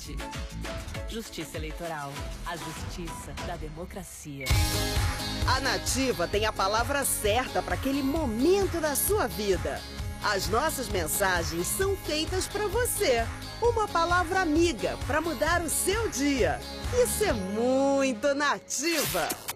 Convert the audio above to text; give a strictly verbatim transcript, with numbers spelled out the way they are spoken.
Verde. Justiça Eleitoral. A justiça da democracia. A Nativa tem a palavra certa para aquele momento da sua vida. As nossas mensagens são feitas para você. Uma palavra amiga para mudar o seu dia. Isso é muito Nativa.